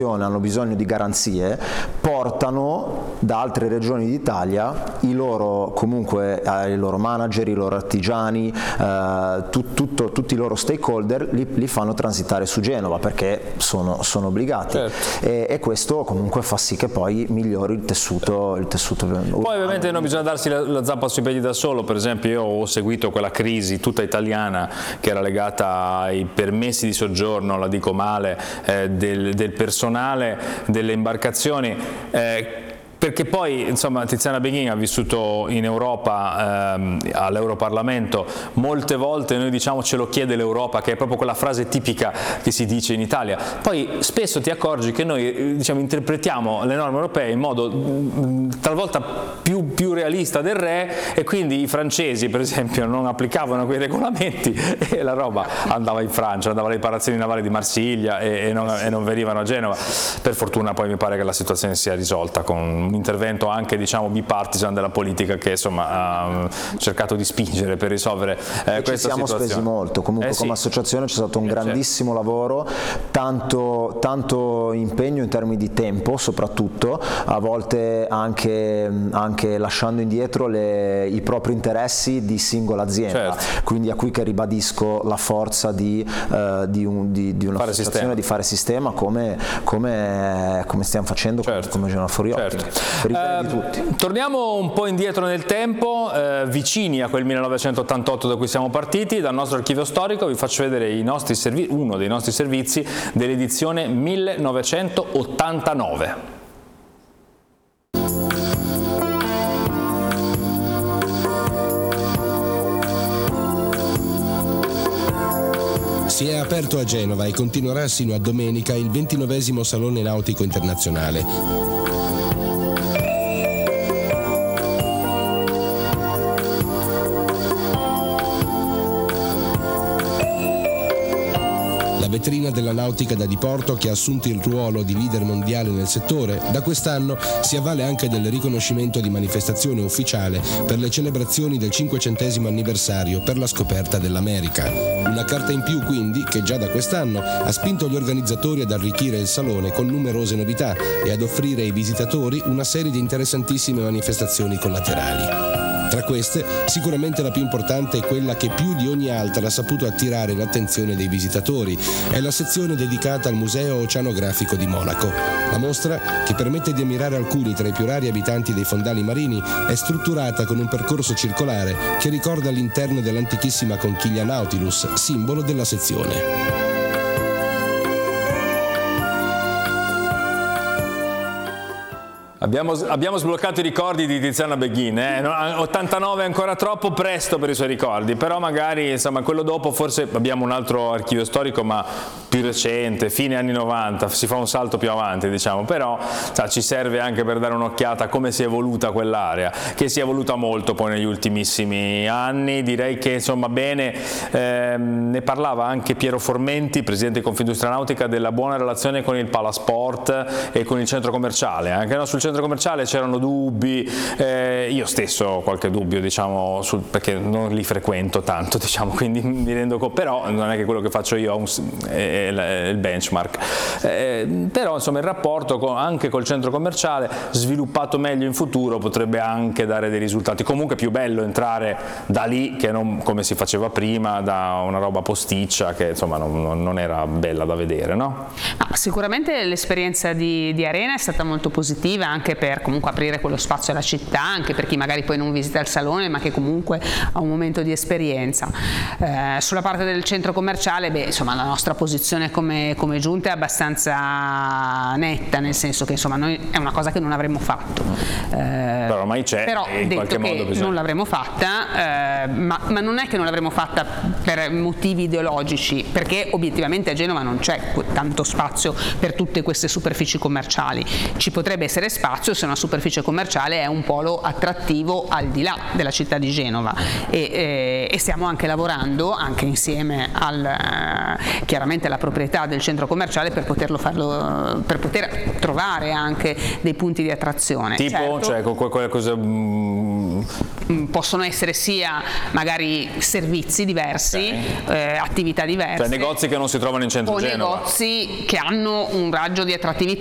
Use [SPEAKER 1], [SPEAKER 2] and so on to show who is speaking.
[SPEAKER 1] hanno bisogno di garanzie, portano da altre regioni d'Italia i loro manager, i loro artigiani, tutti i loro stakeholder li fanno transitare su Genova perché sono obbligati. Certo. E questo comunque fa sì che poi migliori il tessuto
[SPEAKER 2] Poi ovviamente non bisogna darsi la zappa sui piedi da solo. Per esempio, io ho seguito quella crisi tutta italiana che era legata ai permessi di soggiorno, la dico male, del personale delle imbarcazioni, perché poi insomma Tiziana Beghin ha vissuto in Europa all'Europarlamento, molte volte noi diciamo ce lo chiede l'Europa, che è proprio quella frase tipica che si dice in Italia, poi spesso ti accorgi che noi diciamo interpretiamo le norme europee in modo talvolta più realista del re, e quindi i francesi per esempio non applicavano quei regolamenti e la roba andava in Francia, andava alle riparazioni navali di Marsiglia e non venivano a Genova. Per fortuna poi mi pare che la situazione sia risolta con un intervento anche diciamo bipartisan della politica, che insomma ha cercato di spingere per risolvere questa situazione. Ci siamo spesi molto, comunque come associazione c'è stato un grandissimo lavoro, tanto impegno in termini di tempo soprattutto, a volte anche lasciando indietro i propri interessi di singola azienda, quindi a cui che ribadisco la forza di un'associazione di fare sistema come stiamo facendo come Genova for Yachting. Per di tutti. Torniamo un po' indietro nel tempo, vicini a quel 1988 da cui siamo partiti. Dal nostro archivio storico vi faccio vedere uno dei nostri servizi dell'edizione 1989.
[SPEAKER 3] Si è aperto a Genova e continuerà sino a domenica il 29° Salone Nautico Internazionale. La vetrina della nautica da diporto, che ha assunto il ruolo di leader mondiale nel settore, da quest'anno si avvale anche del riconoscimento di manifestazione ufficiale per le celebrazioni del 500° anniversario per la scoperta dell'America. Una carta in più quindi che già da quest'anno ha spinto gli organizzatori ad arricchire il salone con numerose novità e ad offrire ai visitatori una serie di interessantissime manifestazioni collaterali. Tra queste, sicuramente la più importante è quella che più di ogni altra ha saputo attirare l'attenzione dei visitatori. È la sezione dedicata al Museo Oceanografico di Monaco. La mostra, che permette di ammirare alcuni tra i più rari abitanti dei fondali marini, è strutturata con un percorso circolare che ricorda l'interno dell'antichissima conchiglia Nautilus, simbolo della sezione.
[SPEAKER 2] Abbiamo sbloccato i ricordi di Tiziana Beghin, 89 è ancora troppo presto per i suoi ricordi, però magari insomma quello dopo forse abbiamo un altro archivio storico ma più recente, fine anni 90, si fa un salto più avanti diciamo, però ci serve anche per dare un'occhiata a come si è evoluta quell'area, che si è evoluta molto poi negli ultimissimi anni. Direi che insomma bene, ne parlava anche Piero Formenti, presidente di Confindustria Nautica, della buona relazione con il Palasport e con il centro commerciale, anche sul centro commerciale c'erano dubbi, io stesso ho qualche dubbio diciamo perché non li frequento tanto diciamo, quindi mi rendo conto, però non è che quello che faccio io è il benchmark, però insomma il rapporto anche col centro commerciale sviluppato meglio in futuro potrebbe anche dare dei risultati. Comunque è più bello entrare da lì che non come si faceva prima, da una roba posticcia che insomma non era bella da vedere, no?
[SPEAKER 4] Sicuramente l'esperienza di Arena è stata molto positiva, anche per comunque aprire quello spazio alla città, anche per chi magari poi non visita il salone ma che comunque ha un momento di esperienza. Sulla parte del centro commerciale, insomma la nostra posizione come giunta è abbastanza netta, nel senso che insomma noi è una cosa che non avremmo fatto,
[SPEAKER 2] però ormai c'è,
[SPEAKER 4] però
[SPEAKER 2] in
[SPEAKER 4] detto
[SPEAKER 2] qualche modo
[SPEAKER 4] che non l'avremmo fatta, ma non è che non l'avremmo fatta per motivi ideologici, perché obiettivamente a Genova non c'è tanto spazio per tutte queste superfici commerciali. Ci potrebbe essere spazio se una superficie commerciale è un polo attrattivo al di là della città di Genova, e stiamo anche lavorando anche insieme chiaramente alla proprietà del centro commerciale per poterlo farlo, per poter trovare anche dei punti di attrazione.
[SPEAKER 2] Tipo,
[SPEAKER 4] certo,
[SPEAKER 2] cioè cosa
[SPEAKER 4] Possono essere sia magari servizi diversi, attività diverse.
[SPEAKER 2] Cioè negozi che non si trovano in centro
[SPEAKER 4] o
[SPEAKER 2] Genova.
[SPEAKER 4] negozi che hanno un raggio di attrattività